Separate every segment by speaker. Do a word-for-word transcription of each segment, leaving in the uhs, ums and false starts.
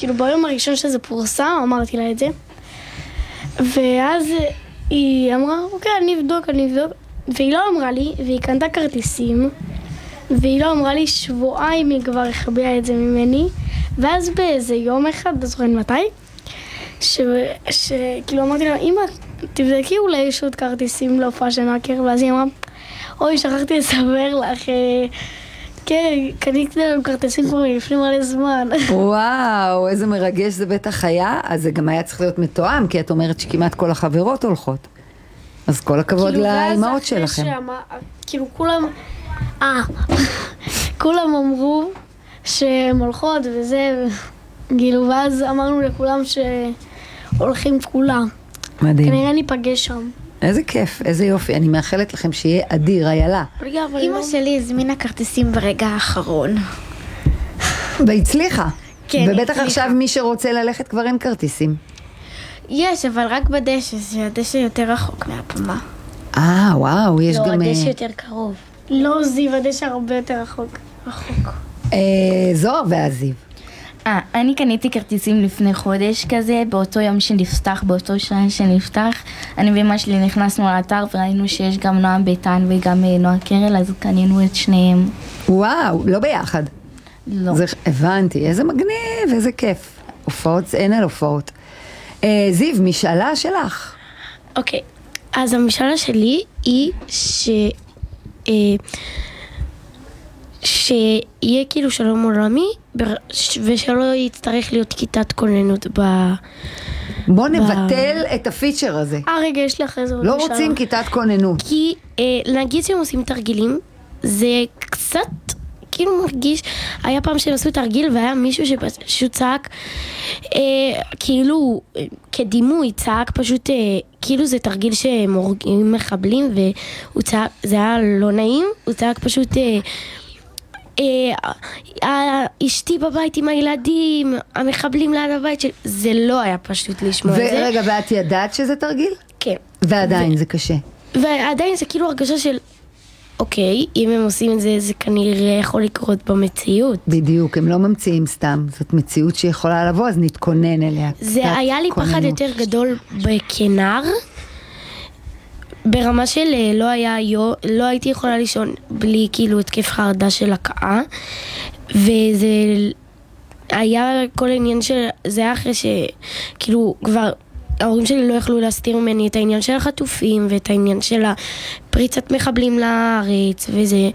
Speaker 1: כאילו ביום הראשון שזה פורסם, אמרתי לה את זה. ואז היא אמרה, אוקיי, אני אבדוק, אני אבדוק. והיא לא אמרה לי, והיא קנתה כרטיסים, והיא לא אמרה לי שבועיים היא כבר החביאה את זה ממני. ואז באיזה יום אחד, לא זוכרת מתי, שכאילו אמרתי לה, אמא, תבדקי אולי יש עוד כרטיסים להופעה של מאקר, ואז היא אמרה, אוי, שכחתי לסבר לך, כן, קניתי לנו כרטיסים כבר לפני מלא זמן.
Speaker 2: וואו, איזה מרגש זה בטח היה, אז זה גם היה צריך להיות מתואם, כי את אומרת שכמעט כל החברות הולכות. אז כל הכבוד לאימהות שלכם.
Speaker 1: כאילו כולם, אה, כולם אמרו שהן הולכות וזה, כאילו, ואז אמרנו לכולם שהולכים כולם.
Speaker 2: מדהים.
Speaker 1: כנראה ניפגש שם.
Speaker 2: איזה כיף, איזה יופי, אני מאחלת לכם שיהיה אדיר, איילה.
Speaker 3: אמא שלי הזמינה כרטיסים ברגע האחרון.
Speaker 2: והצליחה.
Speaker 3: כן,
Speaker 2: ובטח עכשיו מי שרוצה ללכת כבר אין כרטיסים.
Speaker 3: יש, אבל רק בדשא, שהדשא יותר רחוק מהבמה.
Speaker 2: אה, וואו, יש
Speaker 1: לא,
Speaker 2: גם...
Speaker 1: לא, הדשא יותר קרוב. לא, זיו, הדשא הרבה יותר רחוק. רחוק.
Speaker 2: אה, זוהר והזיו.
Speaker 4: אה, אני קניתי כרטיסים לפני חודש כזה, באותו יום שנפתח, באותו שעה שנפתח. אני ואמא שלי נכנסנו לאתר וראינו שיש גם נועם ביתן וגם נועה קרל, אז קנינו את שניהם.
Speaker 2: וואו, לא ביחד.
Speaker 4: לא.
Speaker 2: זה, הבנתי, איזה מגניב, איזה כיף. הופעות, אין על הופעות. אה, זיו, משאלה שלך.
Speaker 1: אוקיי, אז המשאלה שלי היא ש... אה, שיהיה כאילו שלום עולמי, ושלא יצטרך להיות כיתת כוננות ב...
Speaker 2: בוא נבטל את הפיצ'ר הזה.
Speaker 1: אה, רגע, יש לי אחרי זה עוד
Speaker 2: לא
Speaker 1: משאלה.
Speaker 2: רוצים כיתת כוננות.
Speaker 1: כי אה, נגיד שהם עושים תרגילים, זה קצת כאילו מרגיש, היה פעם שהם עשו תרגיל והיה מישהו שפשוט צעק, אה, כאילו אה, כדימוי צעק פשוט, אה, כאילו זה תרגיל שהם הורגים מחבלים, והוא צעק, זה היה לא נעים, הוא צעק פשוט... אה, אשתי בבית עם הילדים, המחבלים ליד הבית של... זה לא היה פשוט לשמוע את זה.
Speaker 2: ורגע, ואת ידעת שזה תרגיל?
Speaker 1: כן.
Speaker 2: ועדיין זה קשה.
Speaker 1: ועדיין זה כאילו הרגשה של אוקיי, אם הם עושים את זה, זה כנראה יכול לקרות במציאות.
Speaker 2: בדיוק, הם לא ממציאים סתם, זאת מציאות שיכולה לבוא, אז נתכונן אליה.
Speaker 1: זה היה לי פחד יותר גדול בכנר, ברמה של לא היה, לא הייתי יכולה לישון בלי כאילו התקף חרדה של הקאה, וזה היה כל העניין של, זה היה אחרי שכאילו כבר ההורים שלי לא יכלו להסתיר ממני את העניין של החטופים ואת העניין של הפריצת מחבלים לארץ וזה,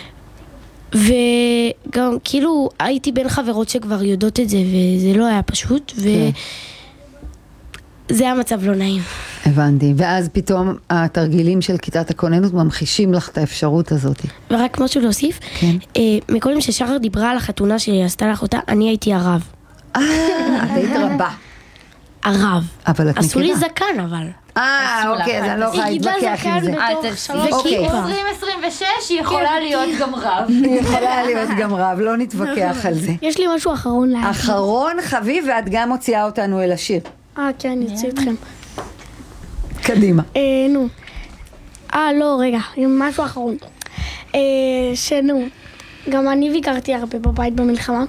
Speaker 1: וגם כאילו הייתי בין חברות שכבר יודעות את זה וזה לא היה פשוט, ו... זה היה מצב לא נעים.
Speaker 2: הבנתי, ואז פתאום התרגילים של כיתת הכוננות ממחישים לך את האפשרות הזאת.
Speaker 1: ורק משהו להוסיף,
Speaker 2: כן.
Speaker 1: אה, מקודם ששחר דיברה על החתונה שעשתה לך אותה, אני הייתי הרב.
Speaker 2: אה, את היית רבה.
Speaker 1: הרב.
Speaker 2: אבל את
Speaker 1: עשו
Speaker 2: מכירה.
Speaker 1: לי זקן אבל.
Speaker 2: אה, אוקיי, אז אני לא יכולה להתווכח עם זה.
Speaker 4: אוקיי. עשרים עשרים ושש היא יכולה להיות גם רב.
Speaker 2: היא יכולה להיות גם רב, לא נתווכח על זה.
Speaker 1: יש לי משהו אחרון להגיד.
Speaker 2: אחרון חביב, ואת גם מוציאה אותנו אל השיר.
Speaker 1: אה, כן, אני אוציא אתכם.
Speaker 2: קדימה.
Speaker 1: אה, נו. אה, לא, רגע, משהו אחרון. אה, שנו, גם אני ביקרתי הרבה בבית במלחמה.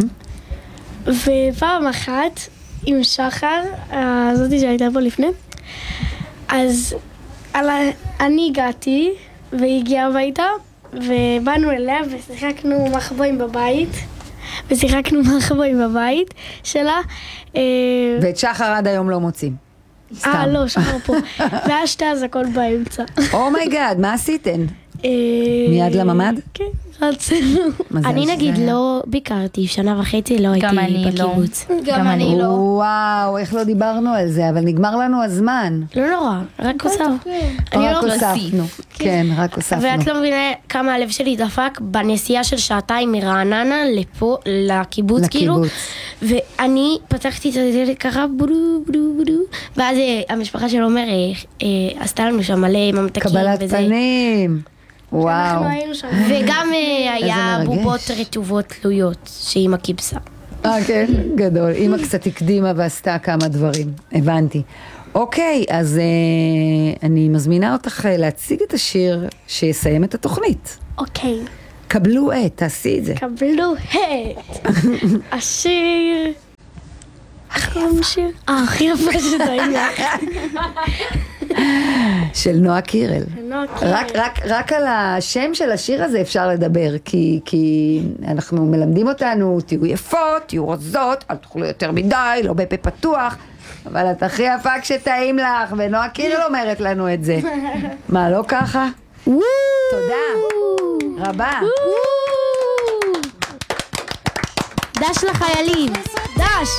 Speaker 1: ופעם אחת, עם שחר, הזאתי שהייתה פה לפני, אז אני הגעתי, והיא הגיעה הביתה, ובאנו אליה ושיחקנו מחבואים בבית. ושיחקנו מחבואים בבית שלה.
Speaker 2: ואת שחר עד היום לא מוצאים.
Speaker 1: אה, לא, שחר פה. והיה שתי אזעקות באמצע.
Speaker 2: אומייגאד, מה עשיתן? מיד לממד?
Speaker 1: כן, רצינו. אני נגיד לא ביקרתי, שנה וחצי לא הייתי בקיבוץ.
Speaker 3: גם אני לא.
Speaker 2: וואו, איך לא דיברנו על זה, אבל נגמר לנו הזמן.
Speaker 1: לא נורא, רק הוספנו.
Speaker 2: רק הוספנו. כן, רק הוספנו.
Speaker 1: ואת לא מבינה כמה הלב שלי דפק בנסיעה של שעתיים מרעננה לפה, לקיבוץ כאילו. ואני פתחתי את הדלת ככה, בודו, בודו, בודו. ואז המשפחה של עומר עשתה לנו שם מלא ממתקים.
Speaker 2: קבלת פנים. וואו.
Speaker 1: וגם היה בובות רטובות תלויות שאמא קיבסה.
Speaker 2: אה, כן, גדול. אמא קצת הקדימה ועשתה כמה דברים. הבנתי. אוקיי, אז אני מזמינה אותך להציג את השיר שיסיים את התוכנית.
Speaker 1: אוקיי.
Speaker 2: קבלו את, תעשי את זה.
Speaker 1: קבלו את. השיר קוראים לשיר? אה, הכי יפה שטעים לך.
Speaker 2: של נועה קירל.
Speaker 1: נועה קירל.
Speaker 2: רק, רק, רק על השם של השיר הזה אפשר לדבר, כי, כי אנחנו מלמדים אותנו, תהיו יפות, תהיו רזות, אל תאכלו יותר מדי, לא בפה פתוח, אבל את הכי יפה כשטעים לך, ונועה קירל אומרת לנו את זה. מה, לא ככה? תודה רבה.
Speaker 1: דש לחיילים. דש.